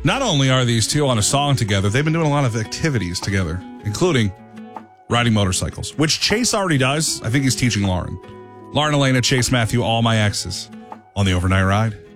Not only are these two on a song together, they've been doing a lot of activities together, including riding motorcycles, which Chase already does. I think he's teaching Lauren. Lauren Elena, Chase Matthew, all my exes on the Overnight Ride.